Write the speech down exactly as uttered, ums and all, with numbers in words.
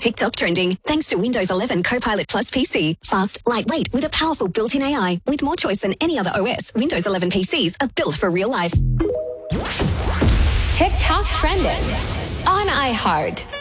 TikTok trending thanks to Windows eleven Copilot Plus P C. Fast, lightweight with a powerful built-in A I. With more choice than any other O S, Windows eleven P Cs are built for real life. TikTok trending on iHeart.